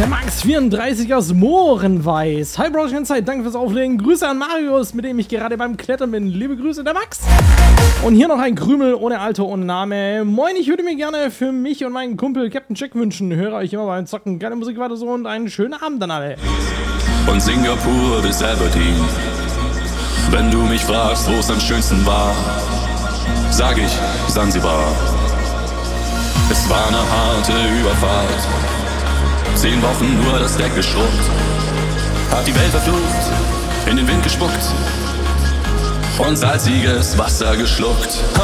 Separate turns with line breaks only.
Max34 aus Mohrenweiß. Hi Bro, Zeit, danke fürs Auflegen. Grüße an Marius, mit dem ich gerade beim Klettern bin. Liebe Grüße, der Max. Und hier noch ein Krümel ohne Alter, ohne Name. Moin, ich würde mir gerne für mich und meinen Kumpel Captain Jack wünschen. Höre euch immer beim Zocken. Geile Musik weiter so und einen schönen Abend dann alle.
Von Singapur bis Aberdeen. Wenn du mich fragst, wo es am schönsten war, sag ich Sansibar. Es war eine harte Überfahrt. 10 Wochen nur das Deck geschrubbt. Hat die Welt verflucht, in den Wind gespuckt und salziges Wasser geschluckt. Ha!